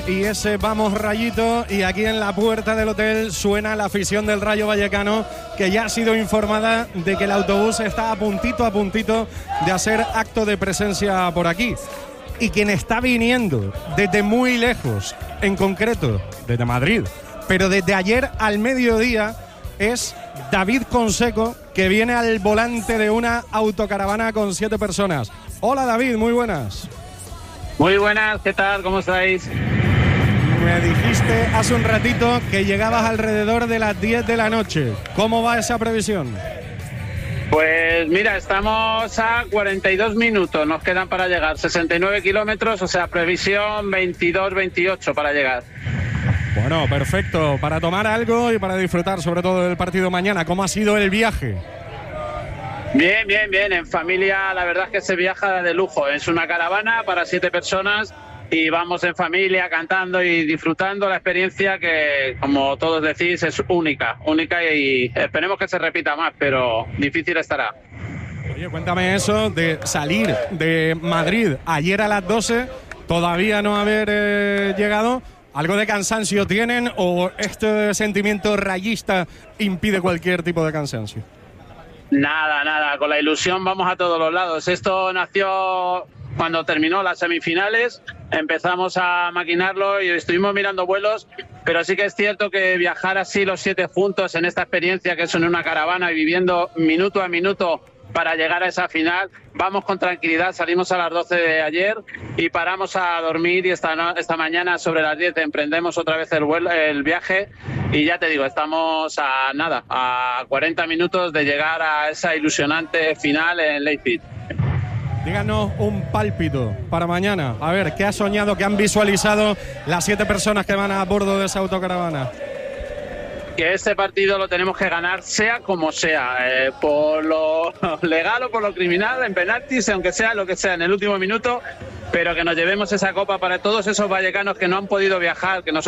y ese vamos Rayito, y aquí en la puerta del hotel suena la afición del Rayo Vallecano, que ya ha sido informada de que el autobús está a puntito de hacer acto de presencia por aquí. Y quien está viniendo desde muy lejos, en concreto desde Madrid, pero desde ayer al mediodía, es David Conseco, que viene al volante de una autocaravana con 7 personas. Hola David, muy buenas. Muy buenas, ¿qué tal? ¿Cómo estáis? Me dijiste hace un ratito que llegabas alrededor de las 10 de la noche. ¿Cómo va esa previsión? Pues mira, estamos a 42 minutos, nos quedan para llegar, 69 kilómetros, o sea, previsión 22-28 para llegar. Bueno, perfecto, para tomar algo y para disfrutar sobre todo del partido mañana. ¿Cómo ha sido el viaje? Bien, en familia la verdad es que se viaja de lujo, es una caravana para 7 personas y vamos en familia cantando y disfrutando la experiencia que, como todos decís, es única y esperemos que se repita más, pero difícil estará. Oye, cuéntame eso de salir de Madrid ayer a las 12, todavía no haber llegado. ¿Algo de cansancio tienen o este sentimiento rayista impide cualquier tipo de cansancio? Nada, con la ilusión vamos a todos los lados. Esto nació cuando terminó las semifinales, empezamos a maquinarlo y estuvimos mirando vuelos, pero sí que es cierto que viajar así los 7 juntos en esta experiencia que es en una caravana y viviendo minuto a minuto para llegar a esa final, vamos con tranquilidad, salimos a las 12 de ayer y paramos a dormir y esta mañana sobre las 10 emprendemos otra vez el viaje y ya te digo, estamos a 40 minutos de llegar a esa ilusionante final en Leipzig. Díganos un pálpito para mañana. A ver, ¿qué ha soñado, qué han visualizado las 7 personas que van a bordo de esa autocaravana? Que este partido lo tenemos que ganar sea como sea, por lo legal o por lo criminal, en penaltis, aunque sea lo que sea en el último minuto, pero que nos llevemos esa copa para todos esos vallecanos que no han podido viajar, que nos